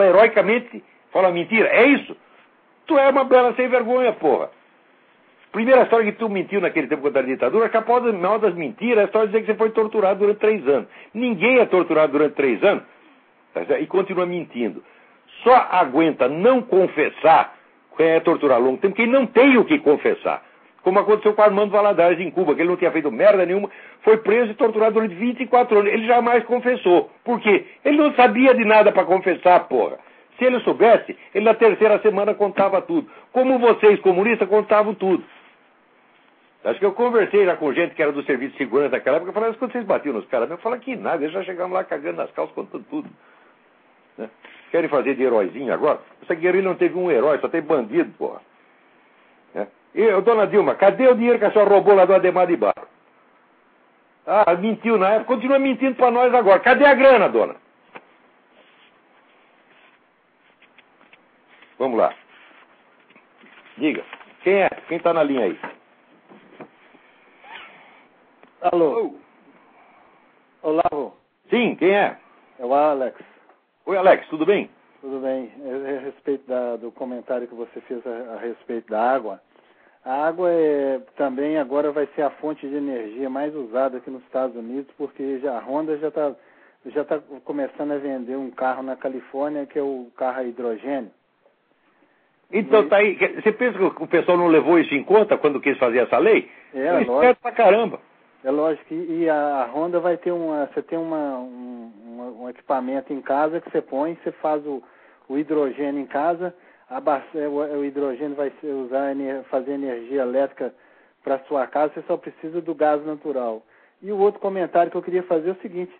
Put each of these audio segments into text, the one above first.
heroicamente fala mentira. É isso? Tu é uma bela sem vergonha, porra. Primeira história que tu mentiu naquele tempo contra a ditadura, que a maior das mentiras é a história de dizer que você foi torturado durante 3 anos. Ninguém é torturado durante 3 anos e continua mentindo. Só aguenta não confessar quem é torturar longo tempo, quem não tem o que confessar. Como aconteceu com Armando Valadares em Cuba, que ele não tinha feito merda nenhuma, foi preso e torturado durante 24 anos. Ele jamais confessou. Por quê? Ele não sabia de nada para confessar, porra. Se ele soubesse, ele na terceira semana contava tudo. Como vocês, comunistas, contavam tudo. Acho que eu conversei já com gente que era do serviço de segurança daquela época, eu falei, quando vocês batiam nos caras, eu falei que nada, eles já chegavam lá cagando nas calças, contando tudo. Né? Querem fazer de heróizinho agora? Essa guerrilha não teve um herói, só tem bandido, porra. Né? E, dona Dilma, cadê o dinheiro que a senhora roubou lá do Ademar de Barro? Ah, mentiu na época, continua mentindo pra nós agora. Cadê a grana, dona? Vamos lá. Diga, quem é? Quem tá na linha aí? Alô? Olá, sim, quem é? é o Alex. Oi, Alex, tudo bem? Tudo bem. A respeito do comentário que você fez a respeito da água. A água também agora vai ser a fonte de energia mais usada aqui nos Estados Unidos, porque a Honda já está começando a vender um carro na Califórnia, que é o carro a hidrogênio. Então tá aí. Você pensa que o pessoal não levou isso em conta quando quis fazer essa lei? É lógico. Pra caramba. É lógico. E a Honda vai ter você tem um equipamento em casa que você põe, você faz o hidrogênio em casa, o hidrogênio vai fazer energia elétrica para sua casa, você só precisa do gás natural. E o outro comentário que eu queria fazer é o seguinte: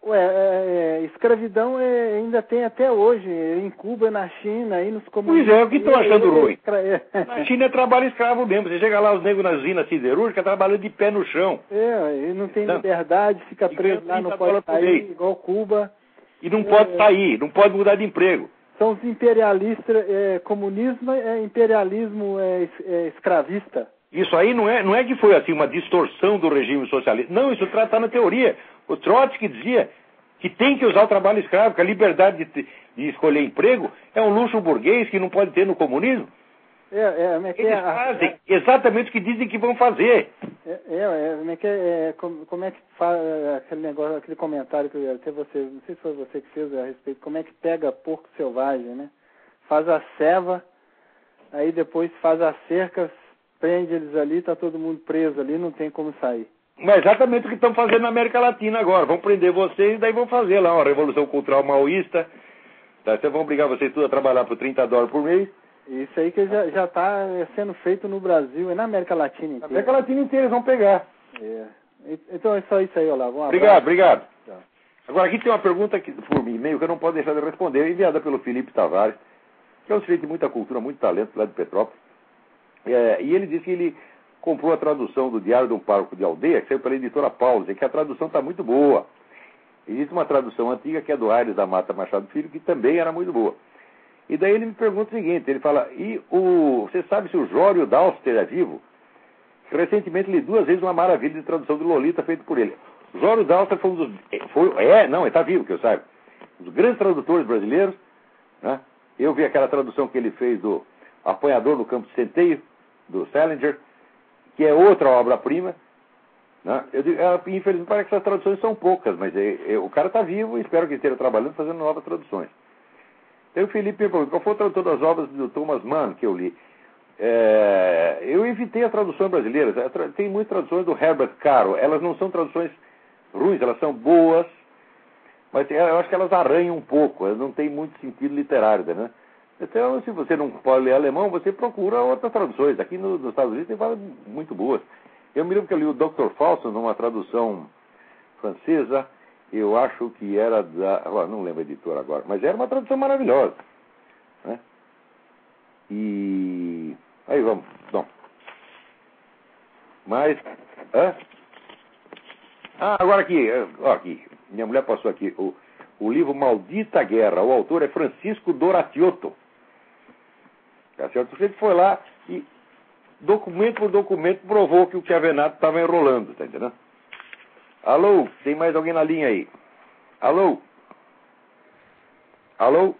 escravidão ainda tem até hoje, em Cuba, na China, aí nos comunistas. Pois é, o que estão achando ruim? Na China é trabalho escravo mesmo. Você chega lá, os negros nas usinas siderúrgicas trabalhando de pé no chão. E não tem liberdade, fica preso lá, não pode sair, igual Cuba. E não pode sair, não pode mudar de emprego. São os imperialistas, comunismo é imperialismo escravista. Isso aí não é que foi assim uma distorção do regime socialista. Não, isso está na teoria. O Trotsky dizia que tem que usar o trabalho escravo, que a liberdade de escolher emprego é um luxo burguês que não pode ter no comunismo. Eles fazem exatamente o que dizem que vão fazer. Como é que faz aquele negócio, aquele comentário que até você, não sei se foi você que fez a respeito, como é que pega porco selvagem, né? Faz a ceva, aí depois faz a cerca, prende eles ali, tá todo mundo preso ali, não tem como sair. Mas exatamente o que estão fazendo na América Latina agora. Vão prender vocês e daí vão fazer lá uma revolução cultural maoísta. Tá? Vão obrigar vocês tudo a trabalhar por $30 por mês. Isso aí que já está sendo feito no Brasil e na América Latina inteira. Na América Latina inteira eles vão pegar. Então é só isso aí, Olavo. Obrigado. Tá. Agora aqui tem uma pergunta por e-mail que eu não posso deixar de responder, enviada pelo Felipe Tavares, que é um sujeito de muita cultura, muito talento lá de Petrópolis. E ele disse que ele comprou a tradução do Diário de um Pároco de Aldeia, que saiu pela editora Paulus, e que a tradução está muito boa. Existe uma tradução antiga que é do Aires da Mata Machado Filho, que também era muito boa. E daí ele me pergunta o seguinte, ele fala, você sabe se o Jório Dalster é vivo? Recentemente li 2 vezes uma maravilha de tradução de Lolita feita por ele. Jório Dalster foi um dos... ele está vivo, que eu saiba. Um dos grandes tradutores brasileiros, né? Eu vi aquela tradução que ele fez do Apanhador no Campo de Centeio, do Salinger, que é outra obra-prima. Né? Eu digo, infelizmente parece que essas traduções são poucas, mas o cara está vivo e espero que ele esteja trabalhando fazendo novas traduções. Então o Felipe me perguntou, qual foi o tradutor das obras do Thomas Mann que eu li? Eu evitei as traduções brasileiras. Tem muitas traduções do Herbert Caro. Elas não são traduções ruins, elas são boas, mas eu acho que elas arranham um pouco, elas não têm muito sentido literário, né? Então, se você não pode ler alemão, você procura outras traduções. Aqui nos Estados Unidos tem várias muito boas. Eu me lembro que eu li o Dr. Fausto numa tradução francesa, eu acho que era não lembro a editora agora, mas era uma tradução maravilhosa. Né? E aí vamos. Bom. Mas. Agora aqui. Minha mulher passou aqui. O livro Maldita Guerra. O autor é Francisco Doratiotto. Tá certo? O sujeito foi lá e, documento por documento, provou que o Chiavenato estava enrolando. Tá entendendo? Alô? Tem mais alguém na linha aí? Alô? Alô?